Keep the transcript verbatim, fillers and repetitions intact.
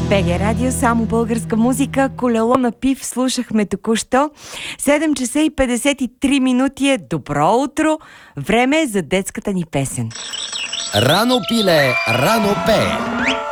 БГ Радио, само българска музика. Колело на пив слушахме току-що. седем часа и петдесет и три минути е добро утро. Време е за детската ни песен. Рано пиле, рано пее.